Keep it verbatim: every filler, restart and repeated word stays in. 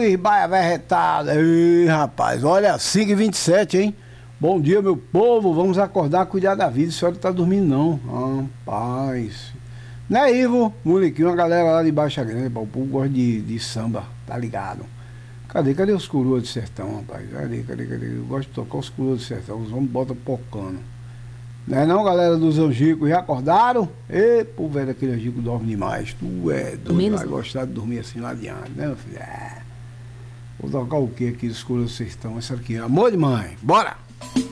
Luiz Baia Verretada. Ei, rapaz, olha, cinco e vinte e sete, hein? Bom dia, meu povo. Vamos acordar, cuidar da vida. A senhora não tá dormindo, não. Rapaz. Né, Ivo? Molequinho, uma galera lá de Baixa Grande. O povo gosta de, de samba, tá ligado? Cadê? Cadê os coroas do sertão, rapaz? Cadê, cadê, cadê? Eu gosto de tocar os coroas do sertão. Os homens botam pocando. Não é não, galera dos Angicos? Já acordaram? Ê, pô, velho, aquele Angico dorme demais. Tu é doido, Menos vai não. gostar de dormir assim lá adiante, né, meu filho? É. Vou tocar o que aqui dos coroas do sertão? Essa aqui, amor de mãe. Bora!